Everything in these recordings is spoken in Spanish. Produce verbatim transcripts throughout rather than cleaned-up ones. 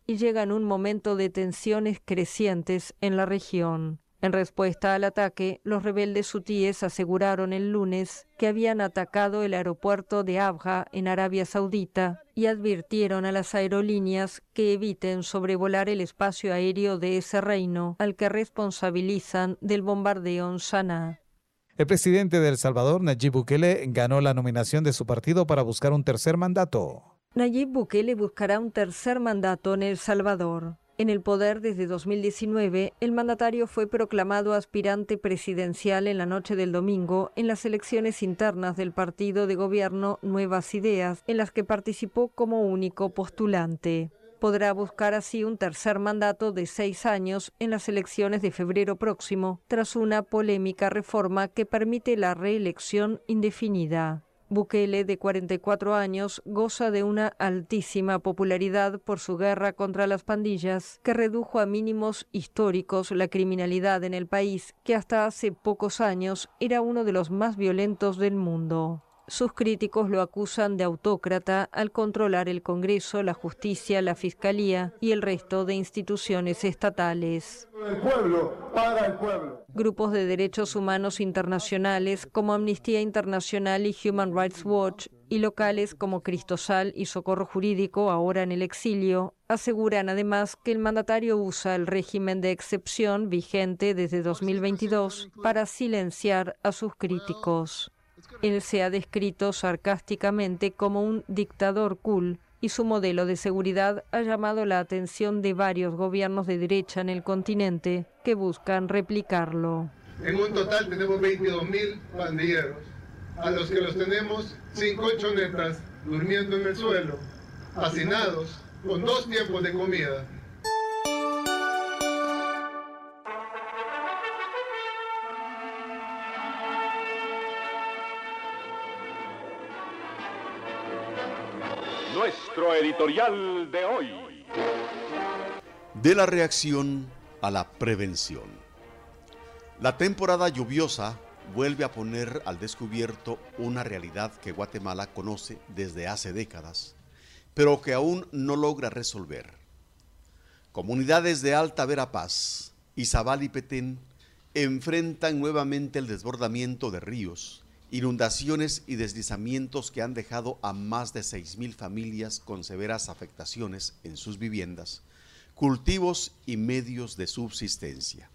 y llega en un momento de tensiones crecientes en la región. En respuesta al ataque, los rebeldes hutíes aseguraron el lunes que habían atacado el aeropuerto de Abha en Arabia Saudita y advirtieron a las aerolíneas que eviten sobrevolar el espacio aéreo de ese reino, al que responsabilizan del bombardeo en Sanaa. El presidente de El Salvador, Nayib Bukele, ganó la nominación de su partido para buscar un tercer mandato. Nayib Bukele buscará un tercer mandato en El Salvador. En el poder desde dos mil diecinueve, el mandatario fue proclamado aspirante presidencial en la noche del domingo en las elecciones internas del partido de gobierno Nuevas Ideas, en las que participó como único postulante. Podrá buscar así un tercer mandato de seis años en las elecciones de febrero próximo, tras una polémica reforma que permite la reelección indefinida. Bukele, de cuarenta y cuatro años, goza de una altísima popularidad por su guerra contra las pandillas, que redujo a mínimos históricos la criminalidad en el país, que hasta hace pocos años era uno de los más violentos del mundo. Sus críticos lo acusan de autócrata al controlar el Congreso, la justicia, la Fiscalía y el resto de instituciones estatales. El pueblo, para el pueblo. Grupos de derechos humanos internacionales como Amnistía Internacional y Human Rights Watch y locales como Cristosal y Socorro Jurídico, ahora en el exilio, aseguran además que el mandatario usa el régimen de excepción vigente desde dos mil veintidós para silenciar a sus críticos. Él se ha descrito sarcásticamente como un dictador cool y su modelo de seguridad ha llamado la atención de varios gobiernos de derecha en el continente que buscan replicarlo. En un total tenemos veintidós mil pandilleros, a los que los tenemos sin colchonetas, durmiendo en el suelo, hacinados, con dos tiempos de comida. Nuestro editorial de hoy. De la reacción a la prevención. La temporada lluviosa vuelve a poner al descubierto una realidad que Guatemala conoce desde hace décadas, pero que aún no logra resolver. Comunidades de Alta Verapaz, Izabal y Petén enfrentan nuevamente el desbordamiento de ríos, inundaciones y deslizamientos que han dejado a más de seis mil familias con severas afectaciones en sus viviendas, cultivos y medios de subsistencia.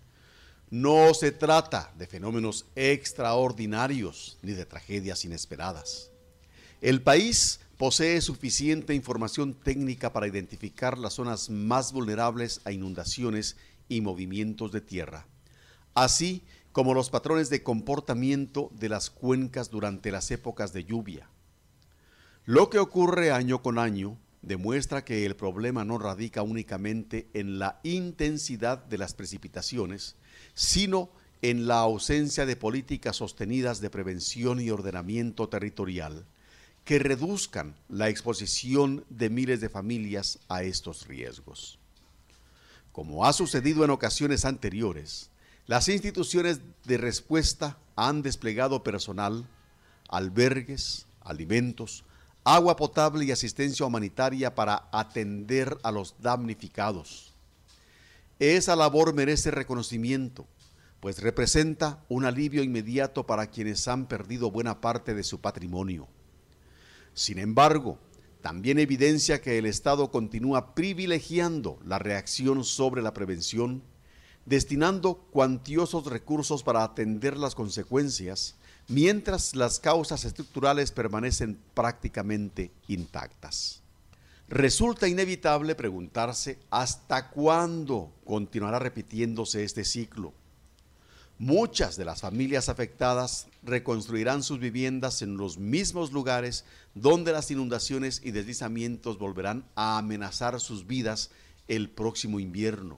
No se trata de fenómenos extraordinarios ni de tragedias inesperadas. El país posee suficiente información técnica para identificar las zonas más vulnerables a inundaciones y movimientos de tierra, así como los patrones de comportamiento de las cuencas durante las épocas de lluvia. Lo que ocurre año con año demuestra que el problema no radica únicamente en la intensidad de las precipitaciones, sino en la ausencia de políticas sostenidas de prevención y ordenamiento territorial que reduzcan la exposición de miles de familias a estos riesgos. Como ha sucedido en ocasiones anteriores, las instituciones de respuesta han desplegado personal, albergues, alimentos, agua potable y asistencia humanitaria para atender a los damnificados. Esa labor merece reconocimiento, pues representa un alivio inmediato para quienes han perdido buena parte de su patrimonio. Sin embargo, también evidencia que el Estado continúa privilegiando la reacción sobre la prevención, destinando cuantiosos recursos para atender las consecuencias, mientras las causas estructurales permanecen prácticamente intactas. Resulta inevitable preguntarse hasta cuándo continuará repitiéndose este ciclo. Muchas de las familias afectadas reconstruirán sus viviendas en los mismos lugares donde las inundaciones y deslizamientos volverán a amenazar sus vidas el próximo invierno.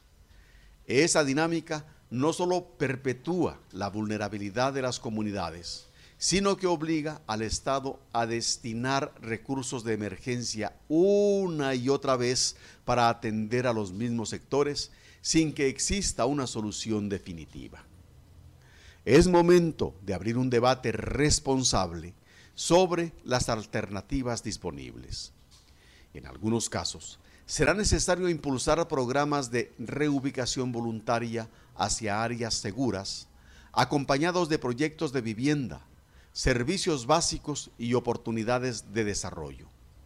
Esa dinámica no solo perpetúa la vulnerabilidad de las comunidades, sino que obliga al Estado a destinar recursos de emergencia una y otra vez para atender a los mismos sectores sin que exista una solución definitiva. Es momento de abrir un debate responsable sobre las alternativas disponibles. En algunos casos, será necesario impulsar programas de reubicación voluntaria hacia áreas seguras, acompañados de proyectos de vivienda, servicios básicos y oportunidades de desarrollo.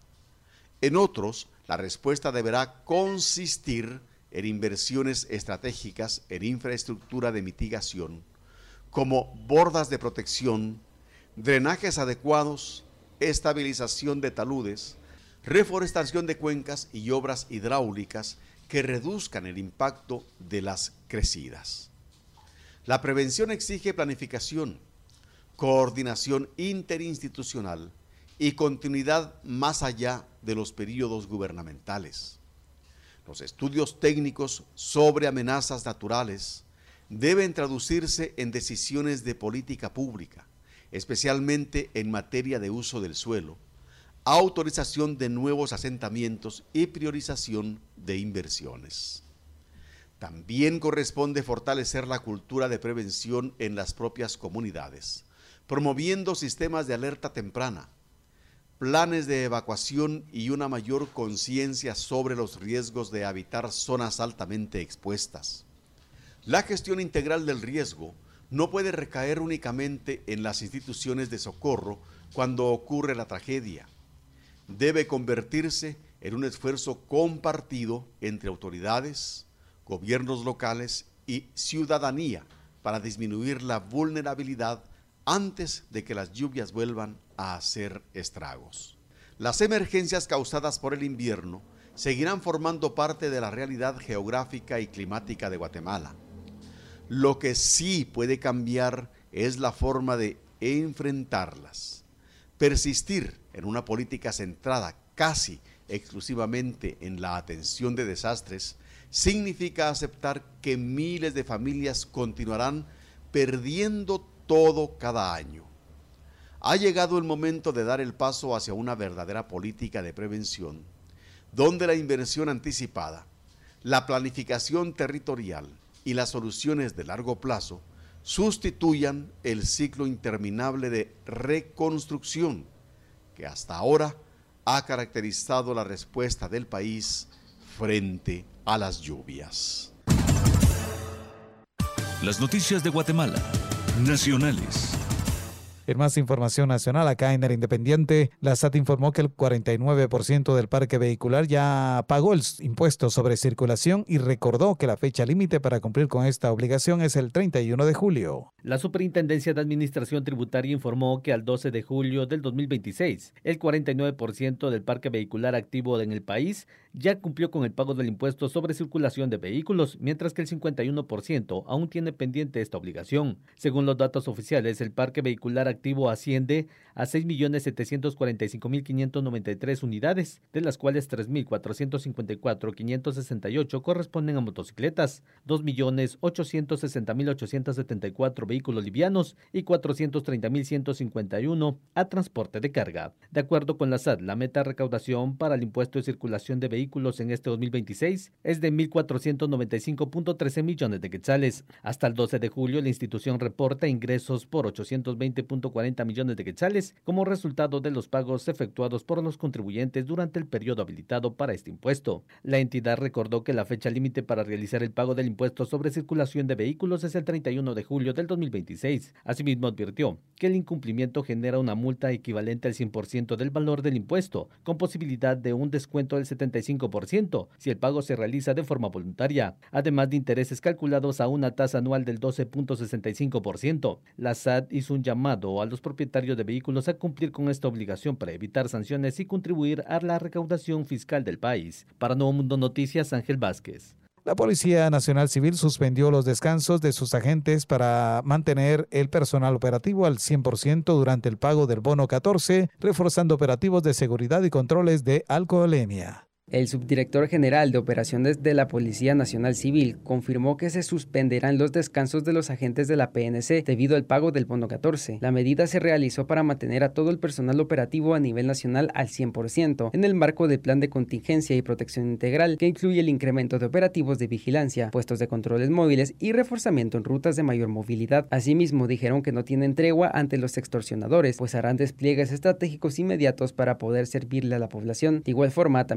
En otros, la respuesta deberá consistir en inversiones estratégicas en infraestructura de mitigación, como bordas de protección, drenajes adecuados, estabilización de taludes, reforestación de cuencas y obras hidráulicas que reduzcan el impacto de las crecidas. La prevención exige planificación, coordinación interinstitucional y continuidad más allá de los períodos gubernamentales. Los estudios técnicos sobre amenazas naturales deben traducirse en decisiones de política pública, especialmente en materia de uso del suelo, autorización de nuevos asentamientos y priorización de inversiones. También corresponde fortalecer la cultura de prevención en las propias comunidades, promoviendo sistemas de alerta temprana, planes de evacuación y una mayor conciencia sobre los riesgos de habitar zonas altamente expuestas. La gestión integral del riesgo no puede recaer únicamente en las instituciones de socorro cuando ocurre la tragedia. Debe convertirse en un esfuerzo compartido entre autoridades, gobiernos locales y ciudadanía para disminuir la vulnerabilidad antes de que las lluvias vuelvan a hacer estragos. Las emergencias causadas por el invierno seguirán formando parte de la realidad geográfica y climática de Guatemala. Lo que sí puede cambiar es la forma de enfrentarlas. Persistir en una política centrada casi exclusivamente en la atención de desastres significa aceptar que miles de familias continuarán perdiendo todo cada año. Ha llegado el momento de dar el paso hacia una verdadera política de prevención, donde la inversión anticipada, la planificación territorial y las soluciones de largo plazo sustituyan el ciclo interminable de reconstrucción que hasta ahora ha caracterizado la respuesta del país frente a las lluvias. Las noticias de Guatemala, nacionales. En más información nacional, acá en el Independiente, la S A T informó que el cuarenta y nueve por ciento del parque vehicular ya pagó el impuesto sobre circulación y recordó que la fecha límite para cumplir con esta obligación es el treinta y uno de julio. La Superintendencia de Administración Tributaria informó que al doce de julio del dos mil veintiséis, el cuarenta y nueve por ciento del parque vehicular activo en el país ya cumplió con el pago del impuesto sobre circulación de vehículos, mientras que el cincuenta y uno por ciento aún tiene pendiente esta obligación. Según los datos oficiales, el parque vehicular activo asciende a seis millones setecientos cuarenta y cinco mil quinientos noventa y tres unidades, de las cuales tres mil cuatrocientos cincuenta y cuatro mil quinientos sesenta y ocho corresponden a motocicletas, dos millones ochocientos sesenta mil ochocientos setenta y cuatro vehículos livianos y cuatrocientos treinta mil ciento cincuenta y uno a transporte de carga. De acuerdo con la S A T, la meta de recaudación para el impuesto de circulación de vehículos en este dos mil veintiséis es de mil cuatrocientos noventa y cinco punto trece millones de quetzales. Hasta el doce de julio, la institución reporta ingresos por ochocientos veinte punto cuarenta millones de quetzales como resultado de los pagos efectuados por los contribuyentes durante el periodo habilitado para este impuesto. La entidad recordó que la fecha límite para realizar el pago del impuesto sobre circulación de vehículos es el treinta y uno de julio del dos mil veintiséis. Asimismo, advirtió que el incumplimiento genera una multa equivalente al cien por ciento del valor del impuesto, con posibilidad de un descuento del setenta y cinco por ciento si el pago se realiza de forma voluntaria, además de intereses calculados a una tasa anual del doce punto sesenta y cinco por ciento. La S A T hizo un llamado a los propietarios de vehículos a cumplir con esta obligación para evitar sanciones y contribuir a la recaudación fiscal del país. Para Nuevo Mundo Noticias, Ángel Vázquez. La Policía Nacional Civil suspendió los descansos de sus agentes para mantener el personal operativo al cien por ciento durante el pago del bono catorce, reforzando operativos de seguridad y controles de alcoholemia. El subdirector general de operaciones de la Policía Nacional Civil confirmó que se suspenderán los descansos de los agentes de la P N C debido al pago del bono catorce. La medida se realizó para mantener a todo el personal operativo a nivel nacional al cien por ciento en el marco del Plan de Contingencia y Protección Integral, que incluye el incremento de operativos de vigilancia, puestos de controles móviles y reforzamiento en rutas de mayor movilidad. Asimismo, dijeron que no tienen tregua ante los extorsionadores, pues harán despliegues estratégicos inmediatos para poder servirle a la población. De igual forma, también mantendrán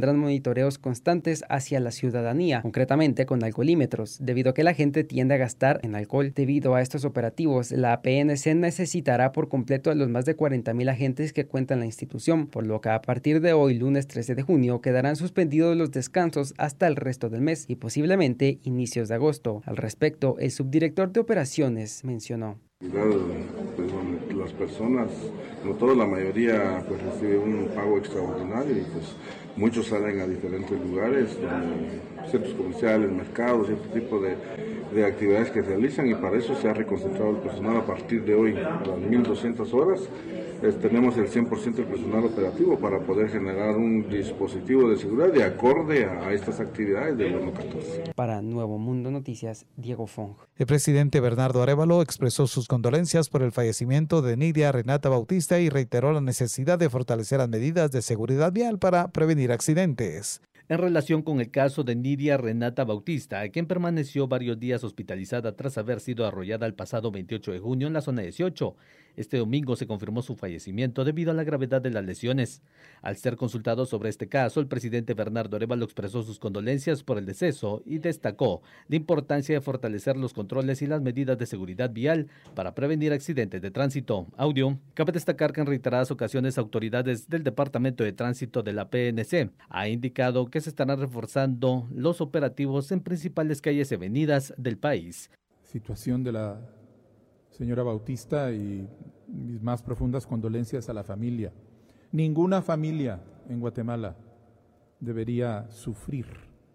tendrán monitoreos constantes hacia la ciudadanía, concretamente con alcoholímetros, debido a que la gente tiende a gastar en alcohol. Debido a estos operativos, la P N C necesitará por completo a los más de cuarenta mil agentes que cuenta en la institución, por lo que a partir de hoy, lunes trece de junio, quedarán suspendidos los descansos hasta el resto del mes y posiblemente inicios de agosto. Al respecto, el subdirector de operaciones mencionó. Pues, las personas, no toda la mayoría, pues recibe un pago extraordinario y pues muchos salen a diferentes lugares, centros comerciales, mercados, este tipo de, de actividades que realizan, y para eso se ha reconcentrado el personal a partir de hoy a las mil doscientas horas. Eh, tenemos el cien por ciento del personal operativo para poder generar un dispositivo de seguridad de acorde a, a estas actividades del uno catorce. Para Nuevo Mundo Noticias, Diego Fong. El presidente Bernardo Arévalo expresó sus condolencias por el fallecimiento de Nidia Renata Bautista y reiteró la necesidad de fortalecer las medidas de seguridad vial para prevenir accidentes. En relación con el caso de Nidia Renata Bautista, quien permaneció varios días hospitalizada tras haber sido arrollada el pasado veintiocho de junio en la zona dieciocho, este domingo se confirmó su fallecimiento debido a la gravedad de las lesiones. Al ser consultado sobre este caso, el presidente Bernardo Arévalo expresó sus condolencias por el deceso y destacó la importancia de fortalecer los controles y las medidas de seguridad vial para prevenir accidentes de tránsito. Audio. Cabe destacar que en reiteradas ocasiones autoridades del Departamento de Tránsito de la P N C ha indicado que se estarán reforzando los operativos en principales calles y avenidas del país. Situación de la señora Bautista y mis más profundas condolencias a la familia. Ninguna familia en Guatemala debería sufrir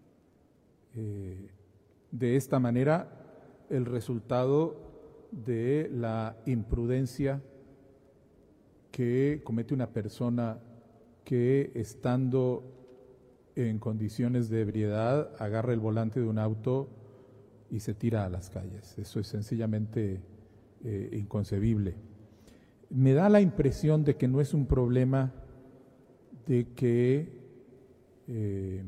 eh, de esta manera el resultado de la imprudencia que comete una persona que, estando en condiciones de ebriedad, agarra el volante de un auto y se tira a las calles. Eso es sencillamente eh, inconcebible. Me da la impresión de que no es un problema de que eh,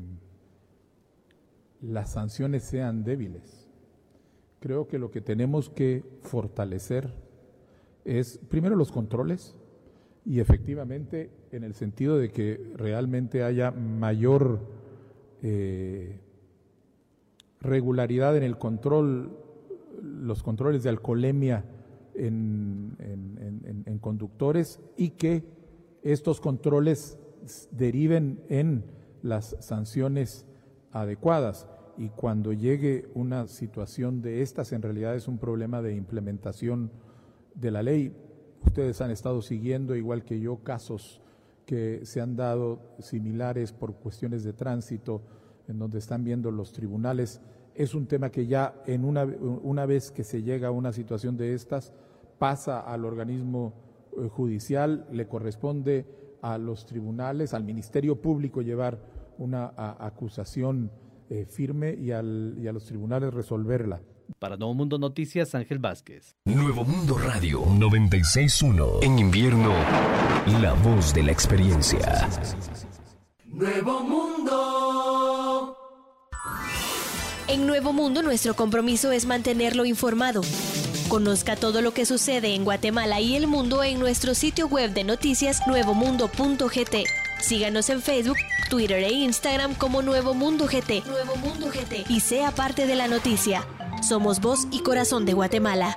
las sanciones sean débiles. Creo que lo que tenemos que fortalecer es, primero, los controles, y efectivamente en el sentido de que realmente haya mayor eh, regularidad en el control, los controles de alcoholemia en, en, en, en conductores, y que estos controles deriven en las sanciones adecuadas. Y cuando llegue una situación de estas, en realidad es un problema de implementación de la ley. Ustedes han estado siguiendo, igual que yo, casos que se han dado similares por cuestiones de tránsito, en donde están viendo los tribunales. Es un tema que ya en una, una vez que se llega a una situación de estas, pasa al organismo eh, judicial, le corresponde a los tribunales, al Ministerio Público llevar una a, acusación eh, firme y, al, y a los tribunales resolverla. Para Nuevo Mundo Noticias, Ángel Vázquez. Nuevo Mundo Radio noventa y seis punto uno. En invierno, la voz de la experiencia. Nuevo Mundo. En Nuevo Mundo, nuestro compromiso es mantenerlo informado. Conozca todo lo que sucede en Guatemala y el mundo en nuestro sitio web de noticias nuevo mundo punto g t. Síganos en Facebook, Twitter e Instagram como Nuevo Mundo G T. Nuevo Mundo G T. Y sea parte de la noticia. Somos voz y corazón de Guatemala.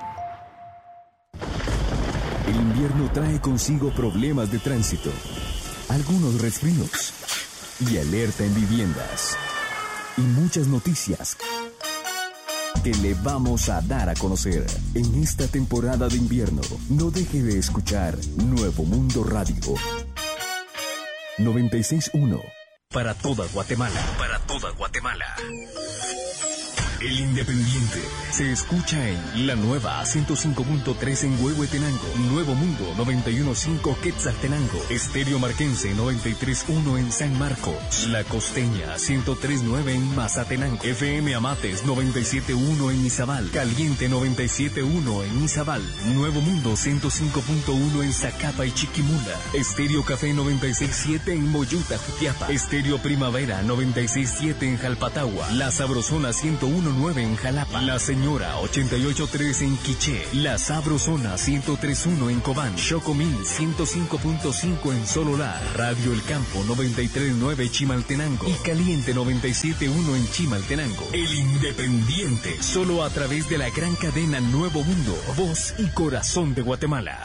El invierno trae consigo problemas de tránsito, algunos resfríos y alerta en viviendas. Y muchas noticias que le vamos a dar a conocer en esta temporada de invierno. No deje de escuchar Nuevo Mundo Radio noventa y seis punto uno. Para toda Guatemala. Para toda Guatemala. El Independiente se escucha en la nueva ciento cinco punto tres en Huehuetenango, Nuevo Mundo noventa y uno punto cinco Quetzaltenango, Estéreo Marquense noventa y tres punto uno en San Marcos, La Costeña ciento tres punto nueve en Mazatenango, F M Amates noventa y siete punto uno en Izabal, Caliente noventa y siete punto uno en Izabal, Nuevo Mundo ciento cinco punto uno en Zacapa y Chiquimula, Estéreo Café noventa y seis punto siete en Moyuta, Jutiapa, Estéreo Primavera noventa y seis punto siete en Jalpatagua, La Sabrosona ciento uno punto nueve en Jalapa, La Señora ochenta y ocho punto tres en Quiché, La Sabrosona ciento tres punto uno en Cobán, Chocomil ciento cinco punto cinco en Sololá, Radio El Campo noventa y tres punto nueve Chimaltenango y Caliente noventa y siete punto uno en Chimaltenango. El Independiente, solo a través de la gran cadena Nuevo Mundo, voz y corazón de Guatemala.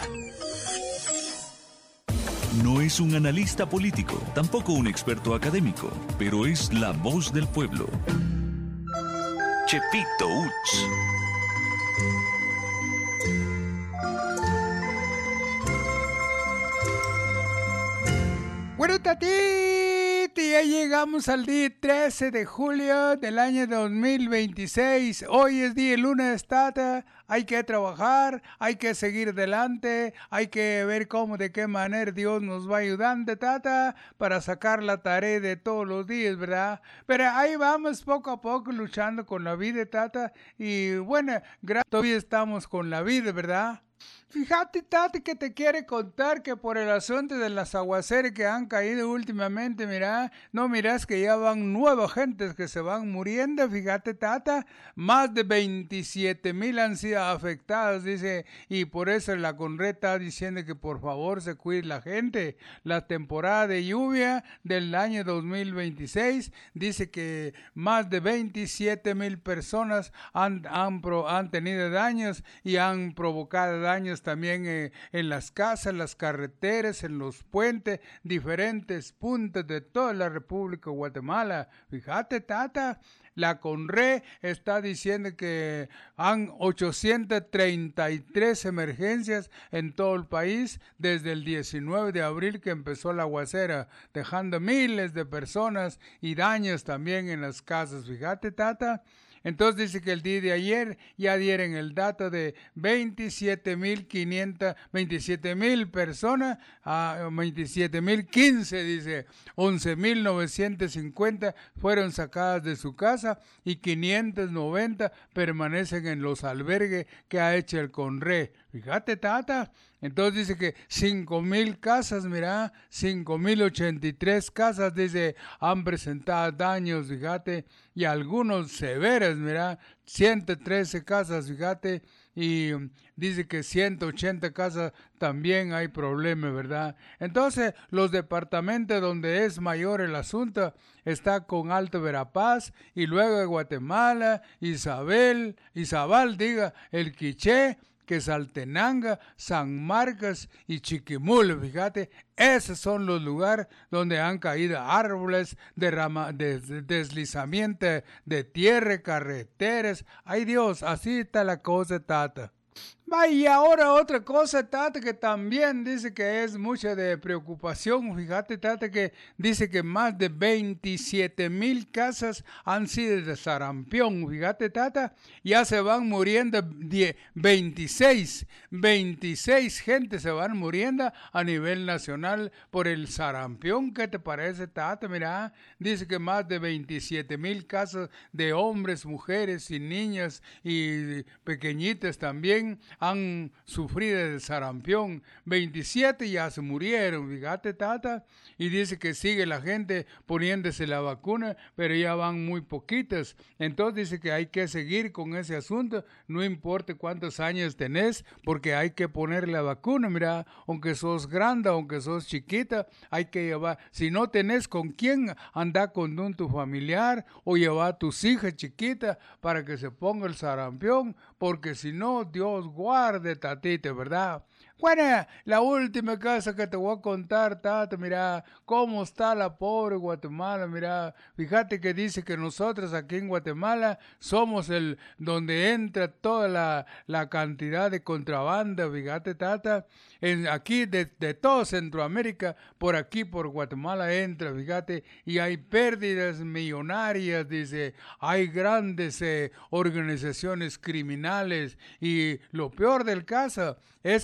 No es un analista político, tampoco un experto académico, pero es la voz del pueblo. Chepito Uch. Bueno, Tatiti, ya llegamos al día trece de julio del año dos mil veintiséis. Hoy es día lunes, Tata. Hay que trabajar, hay que seguir adelante, hay que ver cómo, de qué manera Dios nos va ayudando, Tata, para sacar la tarea de todos los días, ¿verdad? Pero ahí vamos poco a poco luchando con la vida, Tata. Y bueno, gracias, todavía estamos con la vida, ¿verdad? Fíjate, Tati, que te quiere contar que por el asunto de las aguaceras que han caído últimamente, mira, no miras que ya van nuevas gentes que se van muriendo, fíjate, Tata, más de veintisiete mil han sido afectadas, dice, y por eso la Conred está diciendo que por favor se cuide la gente. La temporada de lluvia del año dos mil veintiséis dice que más de veintisiete mil personas han, han, pro, han tenido daños y han provocado daños también eh, en las casas, las carreteras, en los puentes, diferentes puntos de toda la República de Guatemala. Fíjate, Tata, la Conred está diciendo que han ochocientas treinta y tres emergencias en todo el país desde el diecinueve de abril que empezó la aguacera, dejando miles de personas y daños también en las casas. Fíjate, Tata. Entonces dice que el día de ayer ya dieron el dato de veintisiete mil quinientas, veintisiete mil personas, a veintisiete mil quince, dice, once mil novecientos cincuenta fueron sacadas de su casa y quinientos noventa permanecen en los albergues que ha hecho el Conred. Fíjate, Tata. Entonces dice que cinco mil casas, mira, cinco mil ochenta y tres casas, dice, han presentado daños, fíjate, y algunos severos, mira, ciento trece casas, fíjate, y dice que ciento ochenta casas también hay problemas, ¿verdad? Entonces, los departamentos donde es mayor el asunto está con Alto Verapaz, y luego de Guatemala, Isabel, Izabal, diga, el Quiché, Quetzaltenango, San Marcos y Chiquimula, fíjate, esos son los lugares donde han caído árboles, derrama, des, deslizamiento de tierra, carreteras. Ay Dios, así está la cosa, Tata. Y ahora otra cosa, Tata, que también dice que es mucha de preocupación. Fíjate, Tata, que dice que más de veintisiete mil casas han sido de sarampión. Fíjate, Tata, ya se van muriendo veintiséis, veintiséis gente se van muriendo a nivel nacional por el sarampión. ¿Qué te parece, Tata? Mira, dice que más de veintisiete mil casas de hombres, mujeres y niñas y pequeñitas también han sufrido el sarampión. veintisiete ya se murieron, fíjate, Tata, y dice que sigue la gente poniéndose la vacuna, pero ya van muy poquitas. Entonces dice que hay que seguir con ese asunto, no importa cuántos años tenés, porque hay que poner la vacuna. Mira, aunque sos grande, aunque sos chiquita, hay que llevar. Si no tenés con quién, anda con un tu familiar o llevar a tus hijas chiquitas para que se ponga el sarampión, porque si no, Dios guarde, Tatita, ¿verdad? Bueno, la última cosa que te voy a contar, Tata, mira, cómo está la pobre Guatemala, mira, fíjate que dice que nosotros aquí en Guatemala somos el donde entra toda la, la cantidad de contrabanda, fíjate, Tata, en, aquí de, de todo Centroamérica, por aquí, por Guatemala entra, fíjate, y hay pérdidas millonarias, dice, hay grandes eh, organizaciones criminales, y lo peor del caso es que los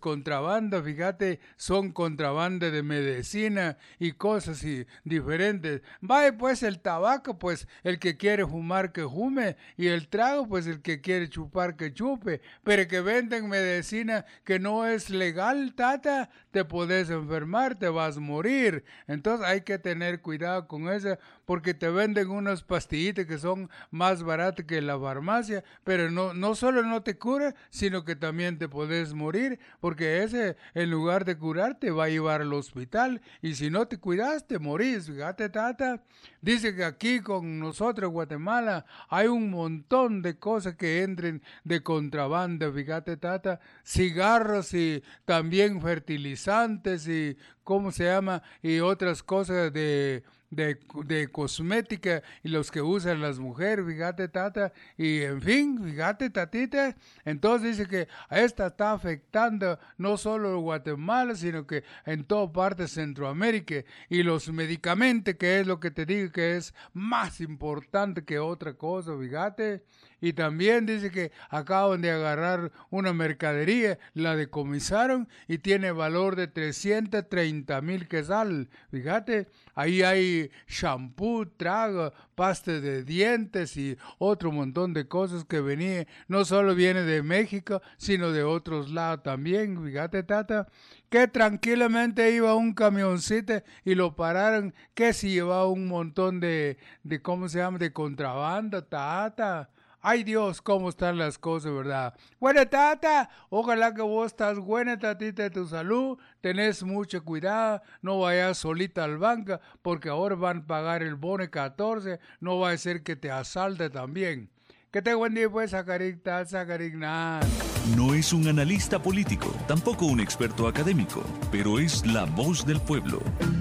contrabandas, fíjate, son contrabanda de medicina y cosas y diferentes. Vaya pues el tabaco, pues el que quiere fumar que fume, y el trago, pues el que quiere chupar que chupe, pero que venden medicina que no es legal, tata, te puedes enfermar, te vas a morir. Entonces hay que tener cuidado con eso, porque te venden unas pastillitas que son más baratas que la farmacia, pero no, no solo no te cura, sino que también te puedes morir, porque ese, en lugar de curarte, va a llevar al hospital, y si no te cuidas, te morís. Fíjate, tata, dice que aquí con nosotros, Guatemala, hay un montón de cosas que entren de contrabando, fíjate, tata, cigarros y también fertilizantes y, ¿cómo se llama? Y otras cosas de... De, de cosmética y los que usan las mujeres, fíjate, tata, y en fin, fíjate, tatita. Entonces dice que esta está afectando no solo Guatemala, sino que en toda parte de Centroamérica, y los medicamentos, que es lo que te digo que es más importante que otra cosa, fíjate. Y también dice que acaban de agarrar una mercadería, la decomisaron y tiene valor de trescientos treinta mil quetzal. Fíjate, ahí hay shampoo, trago, pasta de dientes y otro montón de cosas que venía, no solo viene de México, sino de otros lados también. Fíjate, tata, que tranquilamente iba un camioncito y lo pararon, que si llevaba un montón de, de ¿cómo se llama?, de contrabando, tata. Ay Dios, cómo están las cosas, ¿verdad? Bueno, tata, ojalá que vos estás buena, tatita, de tu salud, tenés mucho cuidado, no vayas solita al banco, porque ahora van a pagar el bono catorce, no va a ser que te asalte también. Que te buen día, pues, Sacaricta, Sacarigna. No es un analista político, tampoco un experto académico, pero es la voz del pueblo.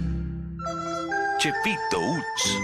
Chepito Uch.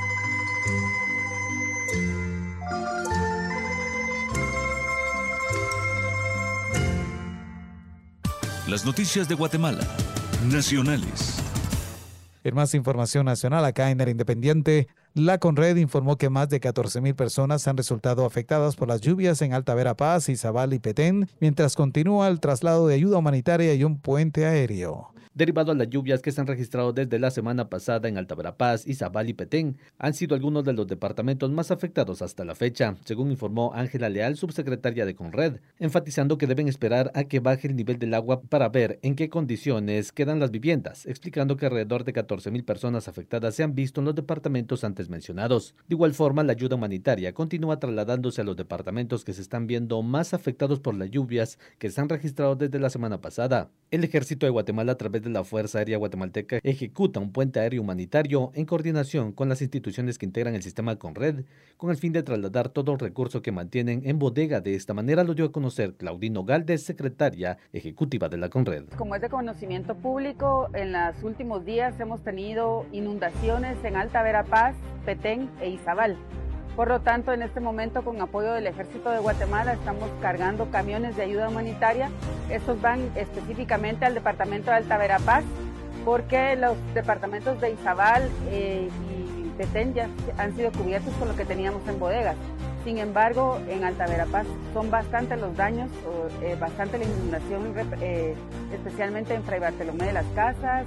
Las noticias de Guatemala, nacionales. En más información nacional, acá en el Independiente, la Conred informó que más de catorce mil personas han resultado afectadas por las lluvias en Alta Verapaz, Izabal y Petén, mientras continúa el traslado de ayuda humanitaria y un puente aéreo. Derivado a las lluvias que se han registrado desde la semana pasada en Alta Verapaz, Izabal y Petén, han sido algunos de los departamentos más afectados hasta la fecha, según informó Ángela Leal, subsecretaria de Conred, enfatizando que deben esperar a que baje el nivel del agua para ver en qué condiciones quedan las viviendas, explicando que alrededor de catorce mil personas afectadas se han visto en los departamentos antes mencionados. De igual forma, la ayuda humanitaria continúa trasladándose a los departamentos que se están viendo más afectados por las lluvias que se han registrado desde la semana pasada. El Ejército de Guatemala, a través de la Fuerza Aérea Guatemalteca, ejecuta un puente aéreo humanitario en coordinación con las instituciones que integran el sistema Conred, con el fin de trasladar todo el recurso que mantienen en bodega. De esta manera lo dio a conocer Claudino Galdes, secretaria ejecutiva de la Conred. Como es de conocimiento público, en los últimos días hemos tenido inundaciones en Alta Verapaz, Petén e Izabal. Por lo tanto, en este momento, con apoyo del Ejército de Guatemala, estamos cargando camiones de ayuda humanitaria. Estos van específicamente al departamento de Alta Verapaz, porque los departamentos de Izabal eh, y Petén ya han sido cubiertos con lo que teníamos en bodegas. Sin embargo, en Alta Verapaz son bastantes los daños, eh, bastante la inundación, eh, especialmente en Fray Bartolomé de las Casas,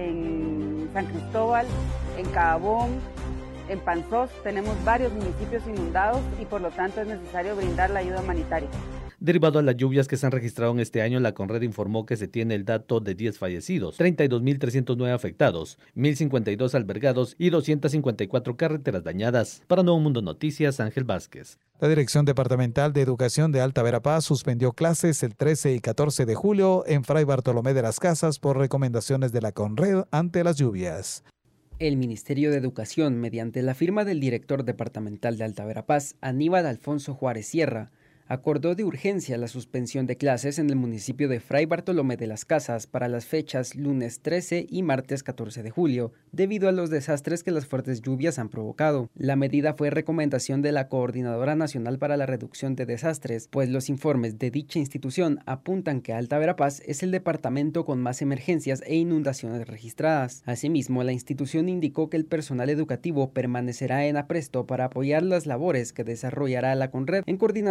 en San Cristóbal, en Cabón, en Panzós. Tenemos varios municipios inundados y por lo tanto es necesario brindar la ayuda humanitaria. Derivado a las lluvias que se han registrado en este año, la Conred informó que se tiene el dato de diez fallecidos, treinta y dos mil trescientos nueve afectados, mil cincuenta y dos albergados y doscientas cincuenta y cuatro carreteras dañadas. Para Nuevo Mundo Noticias, Ángel Vázquez. La Dirección Departamental de Educación de Alta Verapaz suspendió clases el trece y catorce de julio en Fray Bartolomé de las Casas por recomendaciones de la Conred ante las lluvias. El Ministerio de Educación, mediante la firma del director departamental de Alta Verapaz, Aníbal Alfonso Juárez Sierra, acordó de urgencia la suspensión de clases en el municipio de Fray Bartolomé de las Casas para las fechas lunes trece y martes catorce de julio, debido a los desastres que las fuertes lluvias han provocado. La medida fue recomendación de la Coordinadora Nacional para la Reducción de Desastres, pues los informes de dicha institución apuntan que Alta Verapaz es el departamento con más emergencias e inundaciones registradas. Asimismo, la institución indicó que el personal educativo permanecerá en apresto para apoyar las labores que desarrollará la Conred en coordinación con los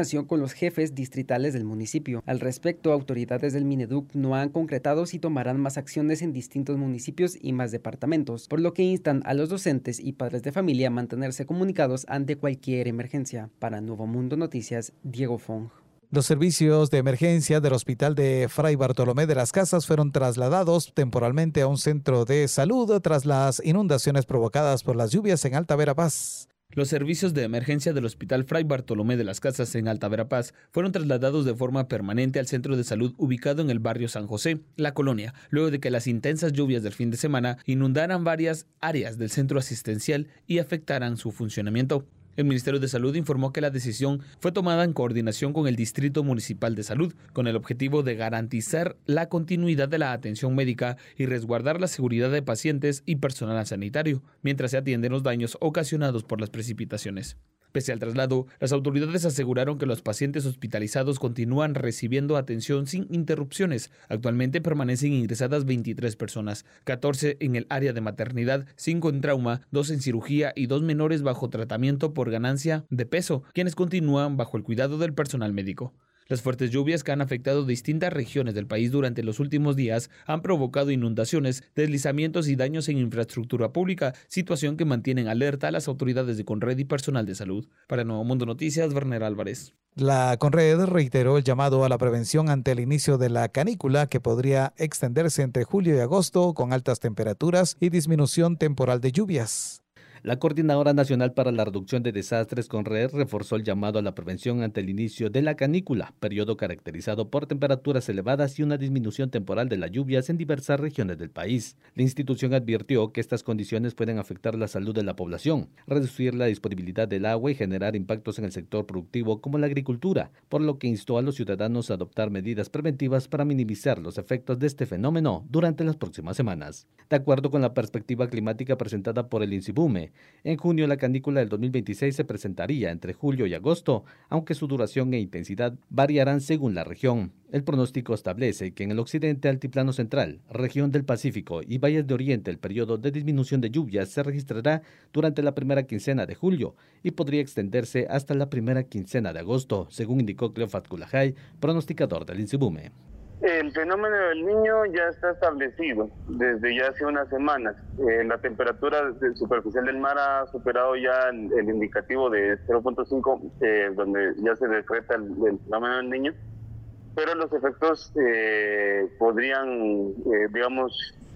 los jefes distritales del municipio. Al respecto, autoridades del Mineduc no han concretado si tomarán más acciones en distintos municipios y más departamentos, por lo que instan a los docentes y padres de familia a mantenerse comunicados ante cualquier emergencia. Para Nuevo Mundo Noticias, Diego Fong. Los servicios de emergencia del Hospital de Fray Bartolomé de las Casas fueron trasladados temporalmente a un centro de salud tras las inundaciones provocadas por las lluvias en Alta Verapaz. Los servicios de emergencia del Hospital Fray Bartolomé de las Casas en Alta Verapaz fueron trasladados de forma permanente al centro de salud ubicado en el barrio San José, La Colonia, luego de que las intensas lluvias del fin de semana inundaran varias áreas del centro asistencial y afectaran su funcionamiento. El Ministerio de Salud informó que la decisión fue tomada en coordinación con el Distrito Municipal de Salud, con el objetivo de garantizar la continuidad de la atención médica y resguardar la seguridad de pacientes y personal sanitario, mientras se atienden los daños ocasionados por las precipitaciones. Pese al traslado, las autoridades aseguraron que los pacientes hospitalizados continúan recibiendo atención sin interrupciones. Actualmente permanecen ingresadas veintitrés personas, catorce en el área de maternidad, cinco en trauma, dos en cirugía y dos menores bajo tratamiento por ganancia de peso, quienes continúan bajo el cuidado del personal médico. Las fuertes lluvias que han afectado distintas regiones del país durante los últimos días han provocado inundaciones, deslizamientos y daños en infraestructura pública, situación que mantienen alerta a las autoridades de Conred y personal de salud. Para Nuevo Mundo Noticias, Werner Álvarez. La Conred reiteró el llamado a la prevención ante el inicio de la canícula que podría extenderse entre julio y agosto con altas temperaturas y disminución temporal de lluvias. La Coordinadora Nacional para la Reducción de Desastres, Conred, reforzó el llamado a la prevención ante el inicio de la canícula, periodo caracterizado por temperaturas elevadas y una disminución temporal de las lluvias en diversas regiones del país. La institución advirtió que estas condiciones pueden afectar la salud de la población, reducir la disponibilidad del agua y generar impactos en el sector productivo como la agricultura, por lo que instó a los ciudadanos a adoptar medidas preventivas para minimizar los efectos de este fenómeno durante las próximas semanas. De acuerdo con la perspectiva climática presentada por el INSIBUME, en junio la canícula del dos mil veintiséis se presentaría entre julio y agosto, aunque su duración e intensidad variarán según la región. El pronóstico establece que en el occidente altiplano central, región del Pacífico y valles de Oriente el periodo de disminución de lluvias se registrará durante la primera quincena de julio y podría extenderse hasta la primera quincena de agosto, según indicó Cleofat Kulajay, pronosticador del INSIBUME. El fenómeno del Niño ya está establecido desde ya hace unas semanas. Eh, la temperatura superficial del mar ha superado ya el, el indicativo de cero punto cinco, eh, donde ya se decreta el, el fenómeno del Niño, pero los efectos eh, podrían, eh, digamos,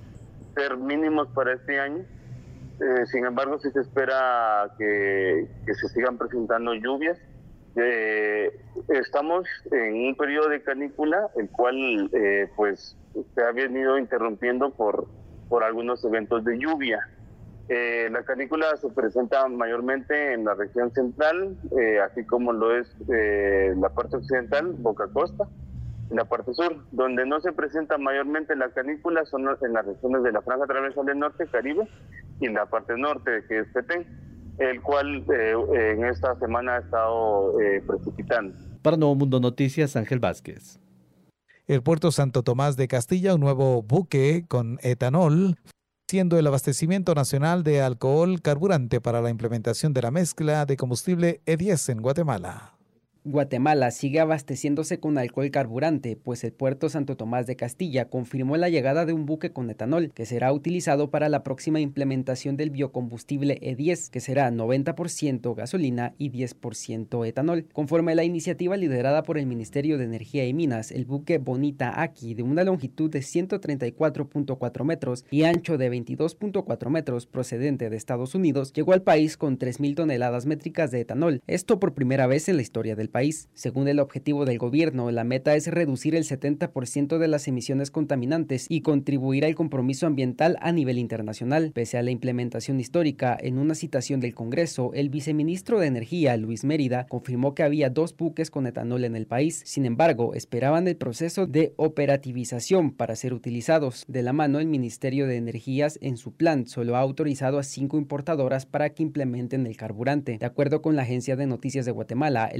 ser mínimos para este año. Eh, sin embargo, sí se espera que, que se sigan presentando lluvias. Eh, estamos en un periodo de canícula, el cual eh, pues se ha venido interrumpiendo por, por algunos eventos de lluvia. Eh, la canícula se presenta mayormente en la región central, eh, así como lo es eh, la parte occidental, Boca Costa, y la parte sur. Donde no se presenta mayormente la canícula son en las regiones de la Franja Transversal del Norte, Caribe, y la parte norte, que es Petén, el cual eh, en esta semana ha estado eh, precipitando. Para Nuevo Mundo Noticias, Ángel Vázquez. El puerto Santo Tomás de Castilla, un nuevo buque con etanol, siendo el abastecimiento nacional de alcohol carburante para la implementación de la mezcla de combustible E diez en Guatemala. Guatemala sigue abasteciéndose con alcohol carburante, pues el puerto Santo Tomás de Castilla confirmó la llegada de un buque con etanol que será utilizado para la próxima implementación del biocombustible E diez, que será noventa por ciento gasolina y diez por ciento etanol. Conforme a la iniciativa liderada por el Ministerio de Energía y Minas, el buque Bonita Aki, de una longitud de ciento treinta y cuatro punto cuatro metros y ancho de veintidós punto cuatro metros, procedente de Estados Unidos, llegó al país con tres mil toneladas métricas de etanol, esto por primera vez en la historia del país. Según el objetivo del gobierno, la meta es reducir el setenta por ciento de las emisiones contaminantes y contribuir al compromiso ambiental a nivel internacional. Pese a la implementación histórica, en una citación del Congreso, el viceministro de Energía, Luis Mérida, confirmó que había dos buques con etanol en el país. Sin embargo, esperaban el proceso de operativización para ser utilizados. De la mano, el Ministerio de Energías, en su plan, solo ha autorizado a cinco importadoras para que implementen el carburante. De acuerdo con la Agencia de Noticias de Guatemala, el M E M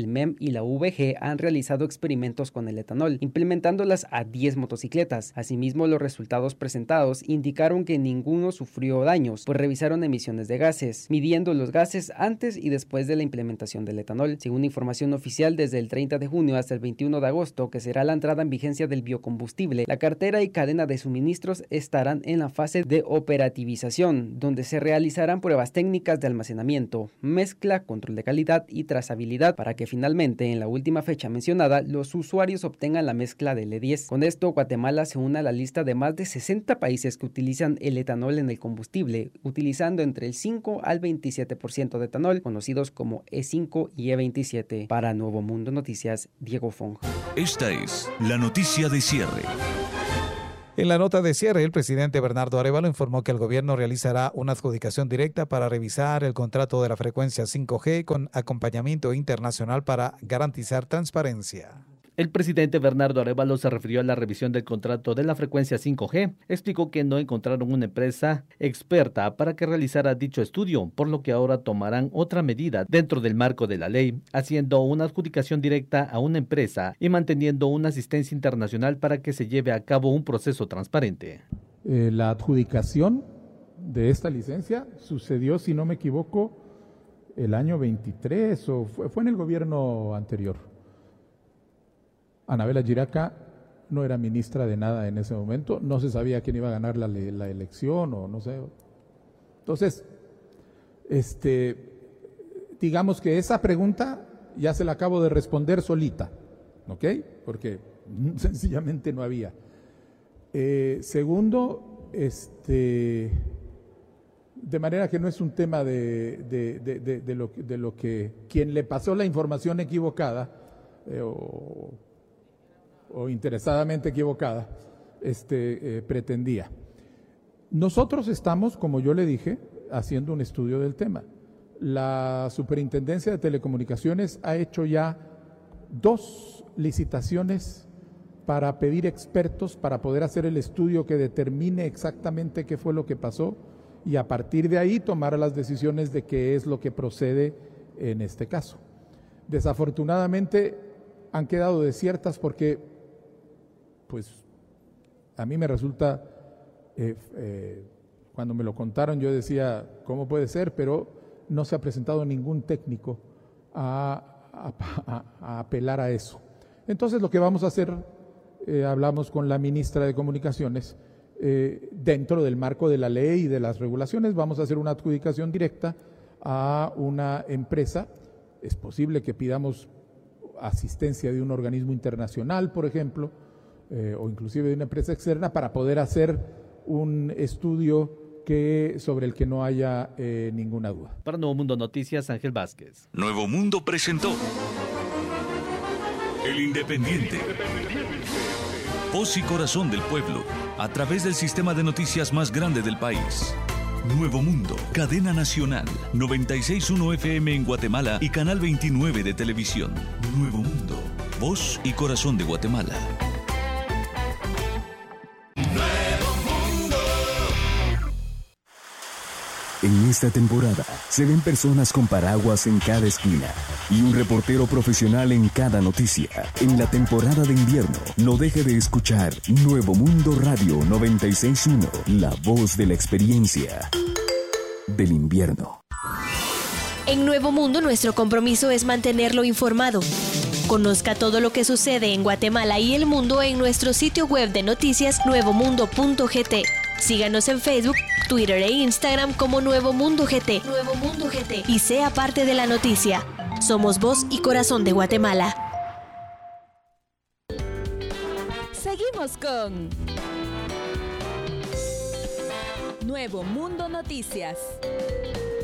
y la U V G han realizado experimentos con el etanol, implementándolas a diez motocicletas. Asimismo, los resultados presentados indicaron que ninguno sufrió daños, pues revisaron emisiones de gases, midiendo los gases antes y después de la implementación del etanol. Según información oficial, desde el treinta de junio hasta el veintiuno de agosto, que será la entrada en vigencia del biocombustible, la cartera y cadena de suministros estarán en la fase de operativización, donde se realizarán pruebas técnicas de almacenamiento, mezcla, control de calidad y trazabilidad para que finalmente, en la última fecha mencionada, los usuarios obtengan la mezcla del E diez. Con esto, Guatemala se une a la lista de más de sesenta países que utilizan el etanol en el combustible, utilizando entre el cinco al veintisiete por ciento de etanol, conocidos como E cinco y E veintisiete. Para Nuevo Mundo Noticias, Diego Fong. Esta es la noticia de cierre. En la nota de cierre, el presidente Bernardo Arévalo informó que el gobierno realizará una adjudicación directa para revisar el contrato de la frecuencia cinco G con acompañamiento internacional para garantizar transparencia. El presidente Bernardo Arévalo se refirió a la revisión del contrato de la frecuencia cinco G. Explicó que no encontraron una empresa experta para que realizara dicho estudio, por lo que ahora tomarán otra medida dentro del marco de la ley, haciendo una adjudicación directa a una empresa y manteniendo una asistencia internacional para que se lleve a cabo un proceso transparente. Eh, la adjudicación de esta licencia sucedió, si no me equivoco, el año veintitrés o fue, fue en el gobierno anterior. Anabela Giraca no era ministra de nada en ese momento, no se sabía quién iba a ganar la, la elección o no sé. Entonces, este, digamos que esa pregunta ya se la acabo de responder solita, ¿ok? Porque sencillamente no había. Eh, segundo, este, de manera que no es un tema de, de, de, de, de, lo, de lo que quien le pasó la información equivocada eh, o o interesadamente equivocada, este, eh, pretendía. Nosotros estamos, como yo le dije, haciendo un estudio del tema. La Superintendencia de Telecomunicaciones ha hecho ya dos licitaciones para pedir expertos para poder hacer el estudio que determine exactamente qué fue lo que pasó y a partir de ahí tomar las decisiones de qué es lo que procede en este caso. Desafortunadamente han quedado desiertas porque pues a mí me resulta, eh, eh, cuando me lo contaron yo decía, ¿cómo puede ser? Pero no se ha presentado ningún técnico a, a, a, a apelar a eso. Entonces lo que vamos a hacer, eh, hablamos con la ministra de Comunicaciones, eh, dentro del marco de la ley y de las regulaciones, vamos a hacer una adjudicación directa a una empresa. Es posible que pidamos asistencia de un organismo internacional, por ejemplo, Eh, o inclusive de una empresa externa para poder hacer un estudio que, sobre el que no haya eh, ninguna duda. Para Nuevo Mundo Noticias, Ángel Vázquez. Nuevo Mundo presentó El Independiente. Voz y corazón del pueblo, a través del sistema de noticias más grande del país. Nuevo Mundo, cadena nacional, noventa y seis punto uno F M en Guatemala y canal veintinueve de televisión. Nuevo Mundo, voz y corazón de Guatemala. En esta temporada se ven personas con paraguas en cada esquina y un reportero profesional en cada noticia. En la temporada de invierno, no deje de escuchar Nuevo Mundo Radio noventa y seis punto uno, la voz de la experiencia del invierno. En Nuevo Mundo, nuestro compromiso es mantenerlo informado. Conozca todo lo que sucede en Guatemala y el mundo en nuestro sitio web de noticias nuevo mundo punto g t. Síganos en Facebook, Twitter e Instagram como Nuevo Mundo G T. Nuevo Mundo G T. Y sea parte de la noticia. Somos voz y corazón de Guatemala. Seguimos con Nuevo Mundo Noticias.